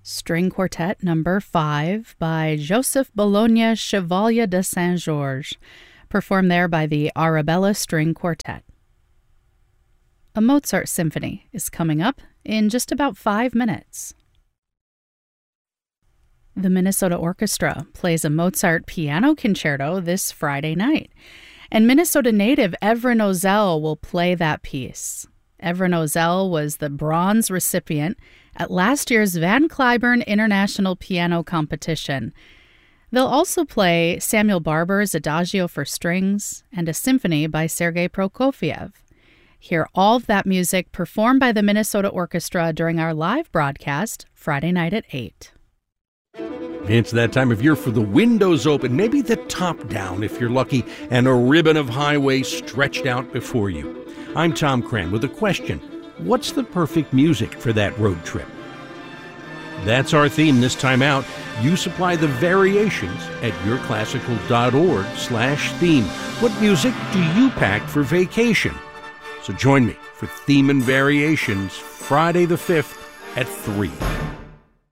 String Quartet Number 5 by Joseph Bologna Chevalier de Saint-Georges, performed there by the Arabella String Quartet. A Mozart Symphony is coming up in just about 5 minutes. The Minnesota Orchestra plays a Mozart piano concerto this Friday night, and Minnesota native Evren Ozel will play that piece. Evren Ozel was the bronze recipient at last year's Van Cliburn International Piano Competition. They'll also play Samuel Barber's Adagio for Strings and a symphony by Sergei Prokofiev. Hear all of that music performed by the Minnesota Orchestra during our live broadcast Friday night at 8. It's that time of year for the windows open, maybe the top down if you're lucky, and a ribbon of highway stretched out before you. I'm Tom Cran with a question. What's the perfect music for that road trip? That's our theme this time out. You supply the variations at yourclassical.org/theme. What music do you pack for vacation? So join me for Theme and Variations Friday the 5th at 3.